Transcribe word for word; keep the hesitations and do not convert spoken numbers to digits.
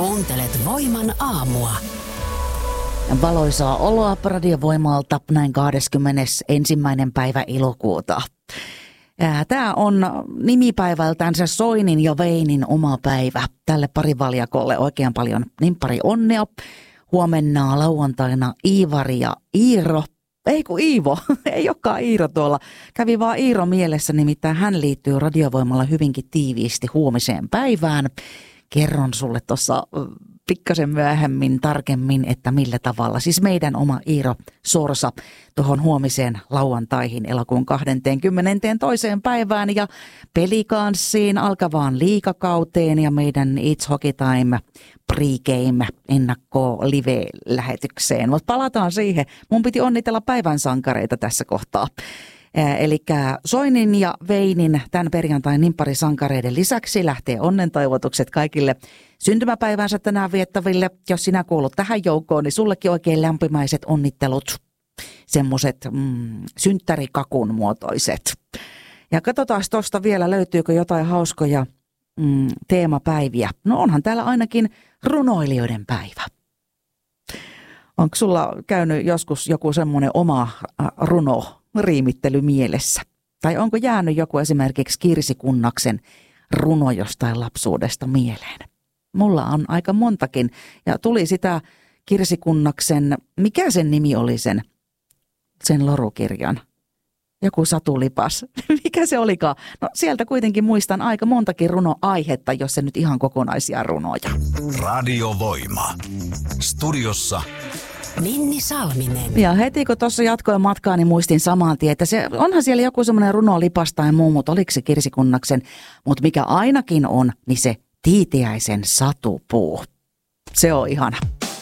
Kuuntelet Voiman aamua. Valoisaa oloa Radiovoimalta näin kahdeskymmenesensimmäinen päivä elokuuta. Tämä on nimipäivältänsä Soinin ja Weinin oma päivä. Tälle parivaljakolle oikein paljon nimppari onnea. Huomenna lauantaina Iivari ja Iiro. Ei kun Iivo, ei olekaan Iiro tuolla. Kävi vaan Iiro mielessä, nimittäin hän liittyy Radiovoimalla hyvinkin tiiviisti huomiseen päivään. Kerron sulle tuossa pikkasen myöhemmin tarkemmin, että millä tavalla. Siis meidän oma Iiro Sorsa tuohon huomiseen lauantaihin elokuun kahdeskymmenestoinen päivään ja pelikanssiin alkavaan liigakauteen ja meidän It's Hockey Time pre-game ennakko live-lähetykseen. Mutta palataan siihen. Mun piti onnitella päivän sankareita tässä kohtaa. Eli Soinin ja Weinin tämän perjantain nimpparisankareiden lisäksi lähtee onnentoivotukset kaikille syntymäpäivänsä tänään viettäville. Jos sinä kuulut tähän joukkoon, niin sullekin oikein lämpimäiset onnittelut. Semmoiset mm, synttärikakun muotoiset. Ja katsotaan tuosta vielä, löytyykö jotain hauskoja mm, teemapäiviä. No onhan täällä ainakin runoilijoiden päivä. Onko sulla käynyt joskus joku semmoinen oma runo riimittely mielessä? Tai onko jäänyt joku esimerkiksi Kirsi Kunnaksen runo jostain lapsuudesta mieleen? Mulla on aika montakin. Ja tuli sitä Kirsi Kunnaksen, mikä sen nimi oli sen, sen lorukirjan? Joku Satulipas. Mikä se olikaan? No sieltä kuitenkin muistan aika montakin runoaihetta, jos se nyt ihan kokonaisia runoja. Radiovoima. Studiossa Minni Salminen. Ja heti kun tuossa jatkoin matkaa, niin muistin saman tien, että se, onhan siellä joku semmoinen runolipas tai muu, mutta oliko se Kirsi Kunnaksen? Mutta mikä ainakin on, niin se Tiitiäisen satupuu. Se on ihana.